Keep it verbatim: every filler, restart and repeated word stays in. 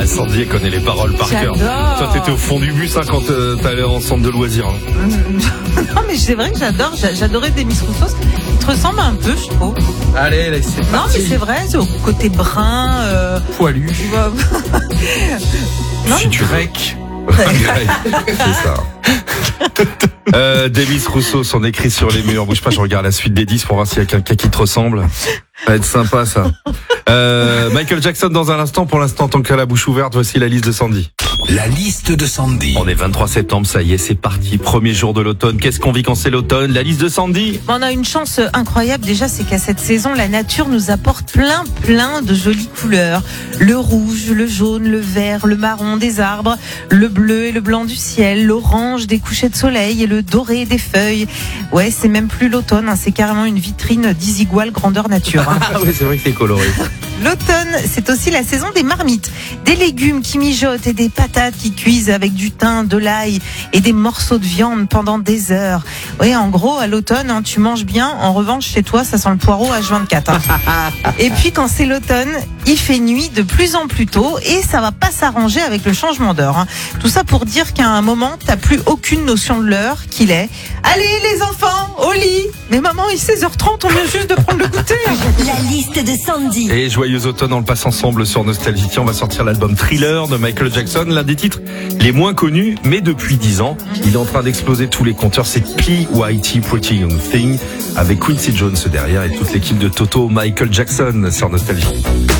Sandy, elle connaît les paroles par cœur. J'adore. Toi, t'étais au fond du bus hein, quand euh, t'allais en centre de loisirs. Hein. Non, mais c'est vrai que j'adore. J'adorais Demis Roussos. Il te ressemble un peu, je trouve. Allez, là, c'est Non, parti. mais c'est vrai, c'est au côté brun. Euh... Poilu. Non, Si tu Grec. c'est ça. euh, Demis Roussos, on écrit sur les murs. Bouge pas, je regarde la suite des dix pour voir s'il y a quelqu'un qui te ressemble. Ça va être sympa, ça. Euh, Michael Jackson dans un instant. Pour l'instant, tant qu'à la bouche ouverte, voici la liste de Sandy. La liste de Sandy. On est vingt-trois septembre, ça y est, c'est parti. Premier jour de l'automne. Qu'est-ce qu'on vit quand c'est l'automne? La liste de Sandy. on a une chance incroyable déjà, c'est qu'à cette saison, la nature nous apporte plein, plein de jolies couleurs. Le rouge, le jaune, le vert, le marron des arbres, le bleu et le blanc du ciel, l'orange des couchers de soleil et le doré des feuilles. Ouais, c'est même plus l'automne, hein, c'est carrément une vitrine d'Isigual grandeur nature. Hein. Ah oui, c'est vrai que c'est coloré. L'automne, c'est aussi la saison des marmites, des légumes qui mijotent et des patates qui cuisent avec du thym, de l'ail et des morceaux de viande pendant des heures. Oui, en gros, à l'automne, hein, tu manges bien. En revanche, chez toi, ça sent le poireau H vingt-quatre. Hein. Et puis, quand c'est l'automne, il fait nuit de plus en plus tôt et ça va pas s'arranger avec le changement d'heure. Hein. Tout ça pour dire qu'à un moment, t'as plus aucune notion de l'heure qu'il est. Allez, les enfants, au lit. Mais maman, il est seize heures trente, on vient juste de prendre le goûter. La liste de Sandy. Et joyeux automne, on le passe ensemble sur Nostalgie. Tiens, on va sortir l'album Thriller de Michael Jackson, l'un des titres les moins connus, mais depuis dix ans, il est en train d'exploser tous les compteurs. C'est P Y T, Pretty Young Thing, avec Quincy Jones derrière et toute l'équipe de Toto, Michael Jackson sur Nostalgie.